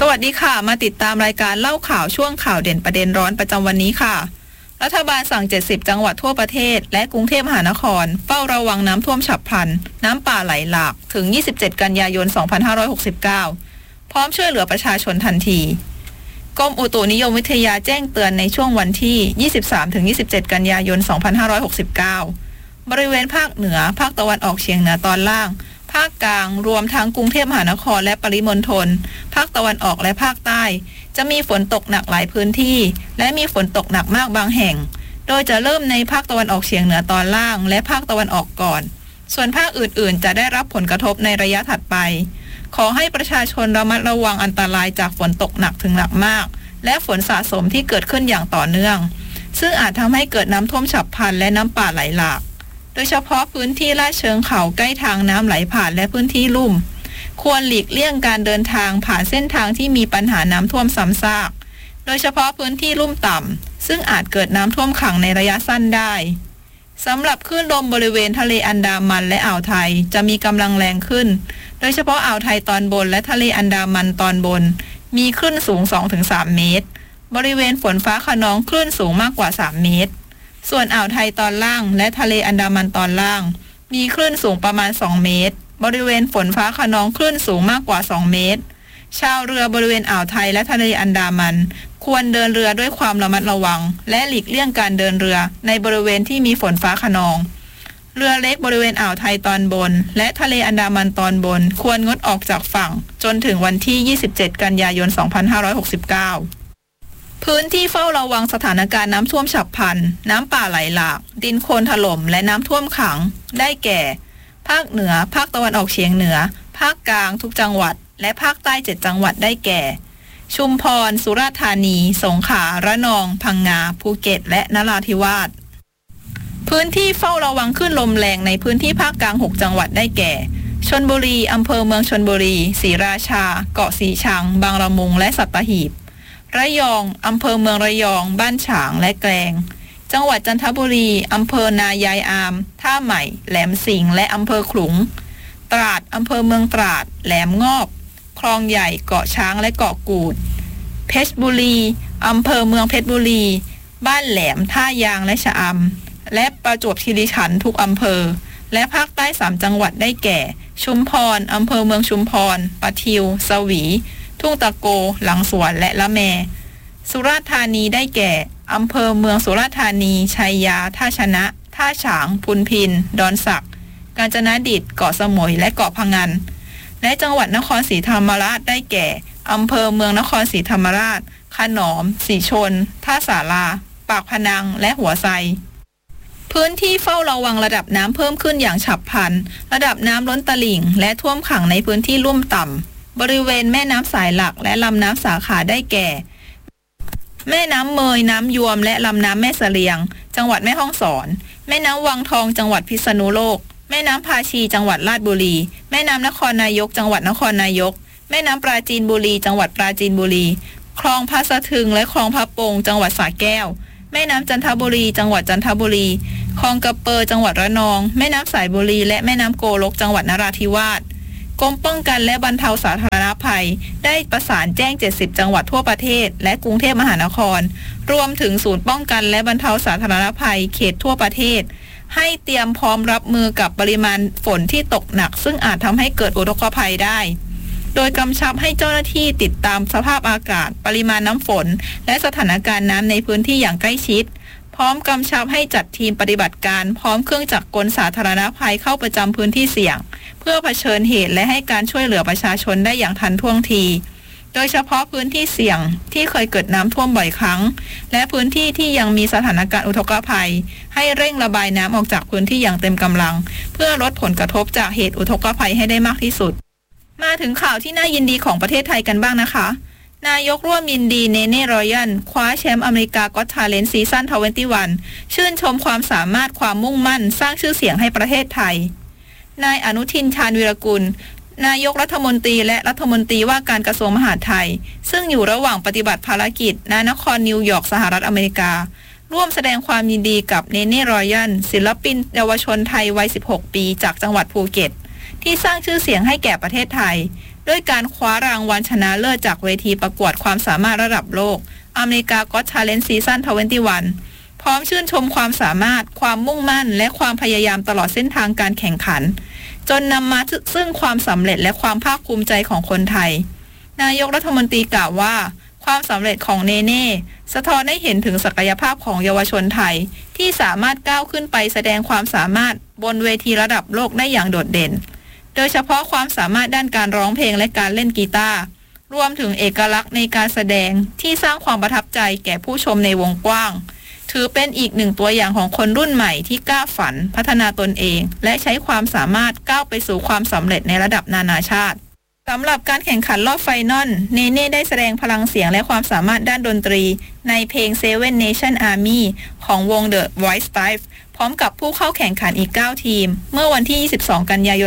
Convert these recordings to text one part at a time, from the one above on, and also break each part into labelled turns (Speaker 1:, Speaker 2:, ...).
Speaker 1: วัสดีค่ะมาติดตามรายการเล่าข่าวช่วงข่าวเด่นประเด็นร้อนประจำวันนี้ค่ะรัฐบาลสั่ง70จังหวัดทั่วประเทศและกรุงเทพมหานครเฝ้าระวังน้ำท่วมฉับพลันน้ำป่าไหลหลากถึง27กันยายน2569พร้อมช่วยเหลือประชาชนทันทีกรมอุตุนิยมวิทยาแจ้งเตือนในช่วงวันที่ 23-27 กันยายน 2569บริเวณภาคเหนือภาคตะวันออกเฉียงเหนือตอนล่างภาคกลางรวมทั้งกรุงเทพมหานครและปริมณฑลภาคตะวันออกและภาคใต้จะมีฝนตกหนักหลายพื้นที่และมีฝนตกหนักมากบางแห่งโดยจะเริ่มในภาคตะวันออกเฉียงเหนือตอนล่างและภาคตะวันออกก่อนส่วนภาคอื่นๆจะได้รับผลกระทบในระยะถัดไปขอให้ประชาชนระมัดระวังอันตรายจากฝนตกหนักถึงหนักมากและฝนสะสมที่เกิดขึ้นอย่างต่อเนื่องซึ่งอาจทำให้เกิดน้ำท่วมฉับพลันและน้ำป่าไหลหลากโดยเฉพาะพื้นที่ลาดเชิงเขาใกล้ทางน้ำไหลผ่านและพื้นที่ลุ่มควรหลีกเลี่ยงการเดินทางผ่านเส้นทางที่มีปัญหาน้ำท่วมซ้ำซากโดยเฉพาะพื้นที่ลุ่มต่ำซึ่งอาจเกิดน้ำท่วมขังในระยะสั้นได้สำหรับคลื่นลมบริเวณทะเลอันดามันและอ่าวไทยจะมีกำลังแรงขึ้นโดยเฉพาะอ่าวไทยตอนบนและทะเลอันดามันตอนบนมีคลื่นสูง 2-3 เมตรบริเวณฝนฟ้าคะนองคลื่นสูงมากกว่า3 เมตรส่วนอ่าวไทยตอนล่างและทะเลอันดามันตอนล่างมีคลื่นสูงประมาณ2 เมตรบริเวณฝนฟ้าคะนองคลื่นสูงมากกว่า2 เมตรชาวเรือบริเวณอ่าวไทยและทะเลอันดามันควรเดินเรือด้วยความระมัดระวังและหลีกเลี่ยงการเดินเรือในบริเวณที่มีฝนฟ้าคะนองเรือเล็กบริเวณอ่าวไทยตอนบนและทะเลอันดามันตอนบนควรงดออกจากฝั่งจนถึงวันที่27กันยายน2569พื้นที่เฝ้าระวังสถานการณ์น้ำท่วมฉับพลันน้ำป่าไหลหลากดินโคลนถล่มและน้ำท่วมขังได้แก่ภาคเหนือภาคตะวันออกเฉียงเหนือภาคกลางทุกจังหวัดและภาคใต้7จังหวัดได้แก่ชุมพรสุราษฎร์ธานีสงขลาระนองพังงาภูเก็ตและนราธิวาสพื้นที่เฝ้าระวังคลื่นลมแรงในพื้นที่ภาคกลาง6จังหวัดได้แก่ชลบุรีอำเภอเมืองชลบุรีศรีราชาเกาะสีชังบางละมุงและสัตหีบระยองอำเภอเมืองระยองบ้านฉางและแกลงจังหวัดจันทบุรีอำเภอนายายอามท่าใหม่แหลมสิงห์และอำเภอขลุงตราดอำเภอเมืองตราดแหลมงอบคลองใหญ่เกาะช้างและเกาะกูดเพชรบุรีอำเภอเมืองเพชรบุรีบ้านแหลมท่ายางและชะอำและประจวบคีรีขันธ์ทุกอำเภอและภาคใต้3จังหวัดได้แก่ชุมพรอำเภอเมืองชุมพรปะทิวสวีทุ่งตะโกหลังสวนและละแมสุราษฎร์ธานีได้แก่อำเภอเมืองสุราษฎร์ธานีชัยยาท่าชนะท่าฉางพุนพินดอนสักกาญจนดิตเกาะสมุยและเกาะพะงันและจังหวัดนครศรีธรรมราชได้แก่อำเภอเมืองนครศรีธรรมราชขนอมศรีชนท่าสาราปากพนังและหัวไซพื้นที่เฝ้าระวังระดับน้ำเพิ่มขึ้นอย่างฉับพลันระดับน้ำล้นตลิ่งและท่วมขังในพื้นที่ลุ่มต่ำบริเวณแม่น้ำสายหลักและลำน้ำสาขาได้แก่แม่น้ำเมยน้ำยวมและลำน้ำแม่เสลียงจังหวัดแม่ฮ่องสอนแม่น้ำวังทองจังหวัดพิษณุโลกแม่น้ำภาชีจังหวัดราชบุรีแม่น้ำนครนายกจังหวัดนครนายกแม่น้ำปราจีนบุรีจังหวัดปราจีนบุรีคลองพระสะทึงและคลองพระโป่งจังหวัดสระแก้วแม่น้ำจันทบุรีจังหวัดจันทบุรีคลองกระเปอจังหวัดระนองแม่น้ำสายบุรีและแม่น้ำโกลกจังหวัดนราธิวาสกรมป้องกันและบรรเทาสาธารณภัยได้ประสานแจ้ง70จังหวัดทั่วประเทศและกรุงเทพมหานครรวมถึงศูนย์ป้องกันและบรรเทาสาธารณภัยเขตทั่วประเทศให้เตรียมพร้อมรับมือกับปริมาณฝนที่ตกหนักซึ่งอาจทำให้เกิดอุทกภัยได้โดยกำชับให้เจ้าหน้าที่ติดตามสภาพอากาศปริมาณน้ำฝนและสถานการณ์น้ำในพื้นที่อย่างใกล้ชิดพร้อมกำชับให้จัดทีมปฏิบัติการพร้อมเครื่องจักรกลสาธารณภัยเข้าประจำพื้นที่เสี่ยงเพื่อเผชิญเหตุและให้การช่วยเหลือประชาชนได้อย่างทันท่วงทีโดยเฉพาะพื้นที่เสี่ยงที่เคยเกิดน้ำท่วมบ่อยครั้งและพื้นที่ที่ยังมีสถานการณ์อุทกภัยให้เร่งระบายน้ำออกจากพื้นที่อย่างเต็มกำลังเพื่อลดผลกระทบจากเหตุอุทกภัยให้ได้มากที่สุดมาถึงข่าวที่น่ายินดีของประเทศไทยกันบ้างนะคะนายกร่วมยินดีเนเน่รอยัลคว้าแชมป์อเมริกาก็อตทาเลนต์ซีซั่น21ชื่นชมความสามารถความมุ่งมั่นสร้างชื่อเสียงให้ประเทศไทยนายอนุทินชาญวีรกุลนายกรัฐมนตรีและรัฐมนตรีว่าการกระทรวงมหาดไทยซึ่งอยู่ระหว่างปฏิบัติภารกิจณนครนิวยอร์กสหรัฐอเมริการ่วมแสดงความยินดีกับเนเน่รอยัลศิลปินเยาวชนไทยวัย16 ปีจากจังหวัดภูเก็ตที่สร้างชื่อเสียงให้แก่ประเทศไทยด้วยการคว้ารางวัลชนะเลิศจากเวทีประกวดความสามารถระดับโลกอเมริกาก็อต Talent ซีซั่น 21 พร้อมชื่นชมความสามารถความมุ่งมั่นและความพยายามตลอดเส้นทางการแข่งขันจนนำมาซึ่งความสำเร็จและความภาคภูมิใจของคนไทยนายกรัฐมนตรีกล่าวว่าความสำเร็จของเนเน่สะท้อนให้เห็นถึงศักยภาพของเยาวชนไทยที่สามารถก้าวขึ้นไปแสดงความสามารถบนเวทีระดับโลกได้อย่างโดดเด่นโดยเฉพาะความสามารถด้านการร้องเพลงและการเล่นกีตาร์รวมถึงเอกลักษณ์ในการแสดงที่สร้างความประทับใจแก่ผู้ชมในวงกว้างถือเป็นอีกหนึ่งตัวอย่างของคนรุ่นใหม่ที่กล้าฝันพัฒนาตนเองและใช้ความสามารถก้าวไปสู่ความสำเร็จในระดับนานาชาติสำหรับการแข่งขันรอบไฟนอลเนเน่ได้แสดงพลังเสียงและความสามารถด้านดนตรีในเพลง Seven Nation Army ของวง The White Stripes พร้อมกับผู้เข้าแข่งขันอีก 9 ทีมเมื่อวันที่ 22 กันยายน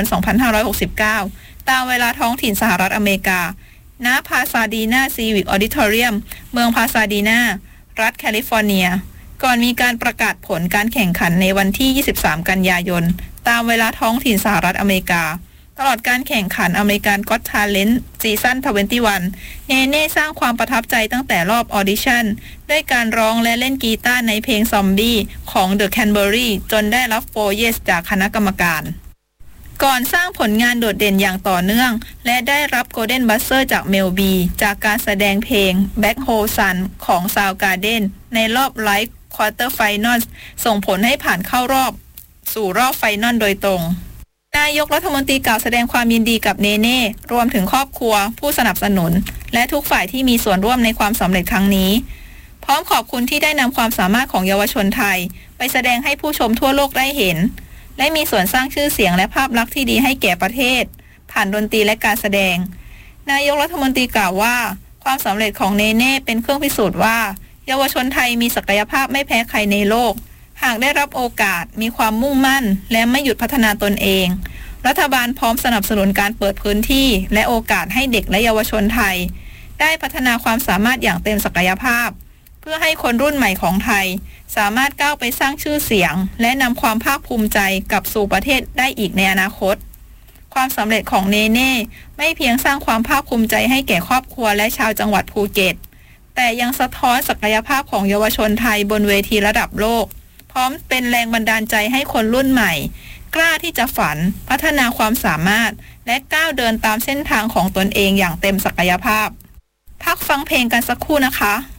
Speaker 1: 2569 ตามเวลาท้องถิ่นสหรัฐอเมริกาณพาซาดีนาซีวิกออดิทอเรียมเมืองพาซาดีนารัฐแคลิฟอร์เนียก่อนมีการประกาศผลการแข่งขันในวันที่ 23 กันยายนตามเวลาท้องถิ่นสหรัฐอเมริกาตลอดการแข่งขันอเมริกันก็อต Talent ซีซั่น 21 เนเน่สร้างความประทับใจตั้งแต่รอบออดิชั่นด้วยการร้องและเล่นกีตาร์ในเพลงซอมบี้ของ The Cranberries จนได้รับ4 Yes จากคณะกรรมการก่อนสร้างผลงานโดดเด่นอย่างต่อเนื่องและได้รับ Golden Buzzer จากเมลบีจากการแสดงเพลง Black Hole Sun ของ Soundgarden ในรอบไลฟ์ควอเตอร์ไฟนอลส่งผลให้ผ่านเข้ารอบสู่รอบไฟนอลโดยตรงนายกรัฐมนตรีกล่าวแสดงความยินดีกับเนเน่รวมถึงครอบครัวผู้สนับสนุนและทุกฝ่ายที่มีส่วนร่วมในความสำเร็จครั้งนี้พร้อมขอบคุณที่ได้นำความสามารถของเยาวชนไทยไปแสดงให้ผู้ชมทั่วโลกได้เห็นและมีส่วนสร้างชื่อเสียงและภาพลักษณ์ที่ดีให้แก่ประเทศผ่านดนตรีและการแสดงนายกรัฐมนตรีกล่าวว่าความสำเร็จของเนเน่เป็นเครื่องพิสูจน์ว่าเยาวชนไทยมีศักยภาพไม่แพ้ใครในโลกหากได้รับโอกาสมีความมุ่งมั่นและไม่หยุดพัฒนาตนเองรัฐบาลพร้อมสนับสนุนการเปิดพื้นที่และโอกาสให้เด็กและเยาวชนไทยได้พัฒนาความสามารถอย่างเต็มศักยภาพเพื่อให้คนรุ่นใหม่ของไทยสามารถก้าวไปสร้างชื่อเสียงและนำความภาคภูมิใจกลับสู่ประเทศได้อีกในอนาคตความสำเร็จของเนเน่ไม่เพียงสร้างความภาคภูมิใจให้แก่ครอบครัวและชาวจังหวัดภูเก็ตแต่ยังสะท้อนศักยภาพของเยาวชนไทยบนเวทีระดับโลกพร้อมเป็นแรงบันดาลใจให้คนรุ่นใหม่กล้าที่จะฝันพัฒนาความสามารถและก้าวเดินตามเส้นทางของตนเองอย่างเต็มศักยภาพพักฟังเพลงกันสักครู่นะคะ